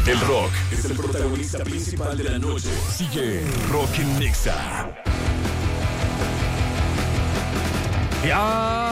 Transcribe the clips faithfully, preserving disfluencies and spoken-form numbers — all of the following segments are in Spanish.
El rock es el protagonista principal de la noche. Sigue Rock en Nexa. Ya...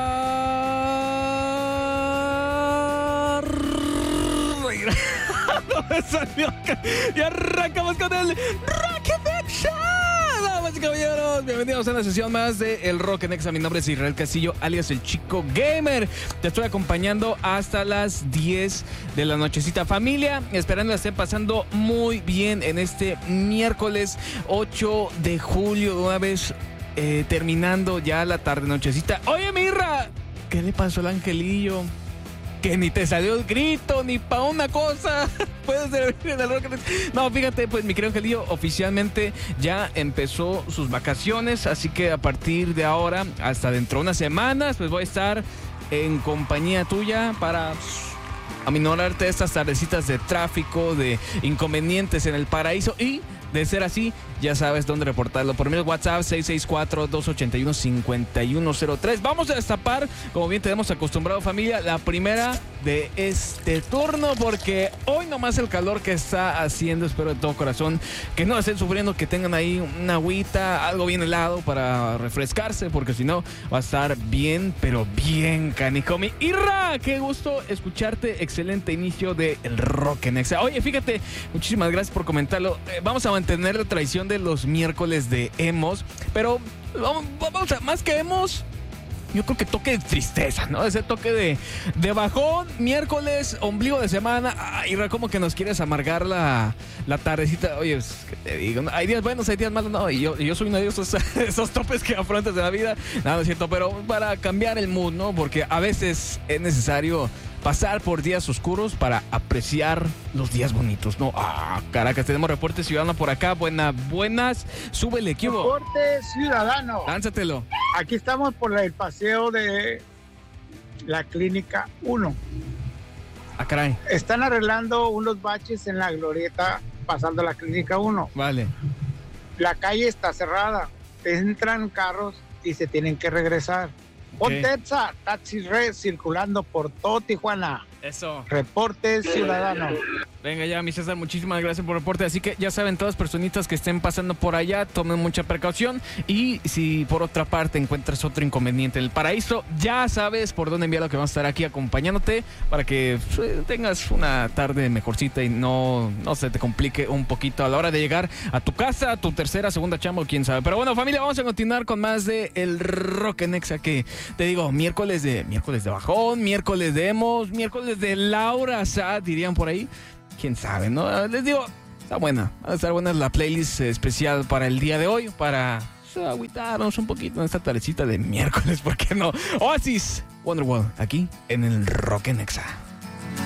Y arrancamos con el Rock en Nexa. Damas y caballeros, bienvenidos a una sesión más de El Rock en Nexa. Mi nombre es Israel Castillo, alias El Chico Gamer. Te estoy acompañando hasta las diez de la nochecita, familia. Esperando que estén pasando muy bien en este miércoles ocho de julio. Una vez eh, terminando ya la tarde nochecita. Oye, Mirra, ¿qué le pasó al angelillo? Que ni te salió el grito, ni pa' una cosa. Puede servir en el rock. No, fíjate, pues mi querido angelillo oficialmente ya empezó sus vacaciones. Así que a partir de ahora, hasta dentro de unas semanas, pues voy a estar en compañía tuya para aminorarte estas tardecitas de tráfico, de inconvenientes en el paraíso. Y de ser así, ya sabes dónde reportarlo. Por medio de WhatsApp, seis seis cuatro, dos ocho uno, cinco uno cero tres. Vamos a destapar, como bien tenemos acostumbrado, familia, la primera de este turno, porque hoy nomás el calor que está haciendo, espero de todo corazón que no estén sufriendo, que tengan ahí una agüita, algo bien helado para refrescarse, porque si no va a estar bien, pero bien canijo. Mi Irra, qué gusto escucharte. Excelente inicio de El Rock en Nexa. Oye, fíjate, muchísimas gracias por comentarlo. Eh, vamos a mantener la tradición de los miércoles de emos, pero vamos, vamos a más que emos, yo creo que toque de tristeza, ¿no? Ese toque de, de bajón, miércoles, ombligo de semana. Ay, como que nos quieres amargar la, la tardecita. Oye, pues, ¿qué te digo? Hay días buenos, hay días malos, no. Y yo, y yo soy uno de esos, esos topes que afrontas de la vida. Nada, no es cierto, pero para cambiar el mood, ¿no? Porque a veces es necesario pasar por días oscuros para apreciar los días bonitos, ¿no? Ah, Caracas, tenemos reporte ciudadano por acá. Buenas, buenas. Súbele, ¿qué hubo? Reporte ciudadano. Lánzatelo. Aquí estamos por el paseo de la Clínica uno. Ah, caray. Están arreglando unos baches en la glorieta pasando la Clínica uno. Vale. La calle está cerrada. Entran carros y se tienen que regresar. Okay. Ontetza, Taxi Red circulando por todo Tijuana. Eso. Reporte ciudadano. Venga ya, mi César, muchísimas gracias por el reporte. Así que ya saben, todas las personitas que estén pasando por allá, tomen mucha precaución. Y si por otra parte encuentras otro inconveniente en el paraíso, ya sabes por dónde enviar, lo que vamos a estar aquí acompañándote para que pues, tengas una tarde mejorcita y no, no se te complique un poquito a la hora de llegar a tu casa, a tu tercera, segunda chamba o quién sabe. Pero bueno, familia, vamos a continuar con más de El Rock en Nexa, que te digo, miércoles de miércoles de bajón, miércoles de emos, miércoles de Laura Sad, dirían por ahí. Quién sabe, ¿no? Les digo, está buena. Va a estar buena la playlist especial para el día de hoy, para pues, agüitarnos un poquito en esta tardecita de miércoles, ¿por qué no? Oasis, Wonderwall, aquí en El Rock en Nexa.